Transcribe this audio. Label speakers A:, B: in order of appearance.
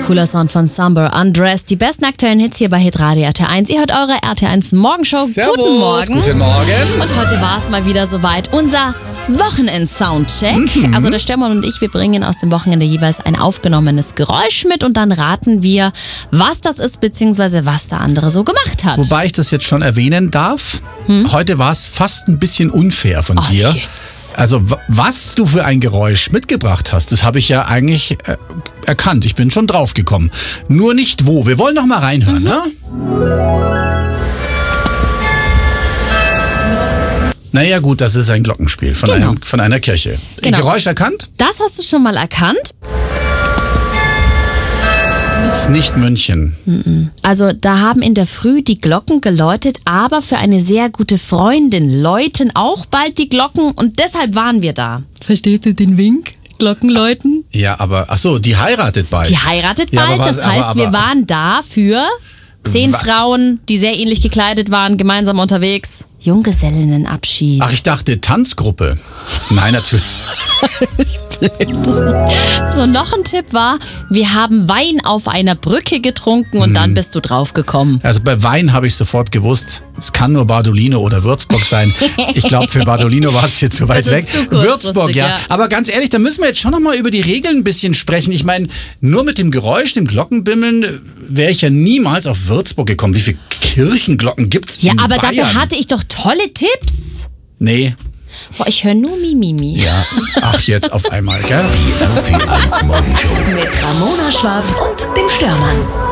A: Cooler Sound von Somber Undressed. Die besten aktuellen Hits hier bei Hitradio RT1. Ihr hört eure RT1 Morgenshow.
B: Servus,
A: guten Morgen.
B: Guten Morgen.
A: Und heute war es mal wieder soweit. Unser Wochenend-Soundcheck. Also der Stefan und ich, wir bringen aus dem Wochenende jeweils ein aufgenommenes Geräusch mit und dann raten wir, was das ist, beziehungsweise was der andere so gemacht hat.
B: Wobei ich das jetzt schon erwähnen darf. Heute war es fast ein bisschen unfair von dir.
A: Jetzt.
B: Also was du für ein Geräusch mitgebracht hast, das habe ich ja eigentlich erkannt. Ich bin schon drauf gekommen. Nur nicht wo. Wir wollen noch mal reinhören, ne? Naja gut, das ist ein Glockenspiel von einer Kirche.
A: Genau.
B: Geräusch erkannt?
A: Das hast du schon mal erkannt?
B: Das ist nicht München.
A: Also da haben in der Früh die Glocken geläutet, aber für eine sehr gute Freundin läuten auch bald die Glocken und deshalb waren wir da. Versteht ihr den Wink? Glockenläuten?
B: Ja, aber ach so, die heiratet bald.
A: Die heiratet
B: Ja,
A: bald,
B: aber
A: das heißt, wir waren da für 10 Frauen, die sehr ähnlich gekleidet waren, gemeinsam unterwegs. Junggesellinnenabschied.
B: Ach, ich dachte Tanzgruppe. Nein, natürlich.
A: ist blöd. So, noch ein Tipp war, wir haben Wein auf einer Brücke getrunken und dann bist du draufgekommen.
B: Also bei Wein habe ich sofort gewusst, es kann nur Bardolino oder Würzburg sein. Ich glaube, für Bardolino war es hier zu weit
A: Das
B: weg.
A: ist zu kurzfristig,
B: Würzburg, ja. Aber ganz ehrlich, da müssen wir jetzt schon noch mal über die Regeln ein bisschen sprechen. Ich meine, nur mit dem Geräusch, dem Glockenbimmeln, wäre ich ja niemals auf Würzburg gekommen. Wie viele Kirchenglocken gibt's in
A: Ja, aber
B: Bayern?
A: dafür hatte ich doch tolle Tipps.
B: Nee.
A: Boah, ich höre nur Mimimi.
B: Ja. Ach, jetzt auf einmal, gell?
C: Die RT1 Morgenshow.
A: Mit Ramona Schwab
C: Und dem Störmann.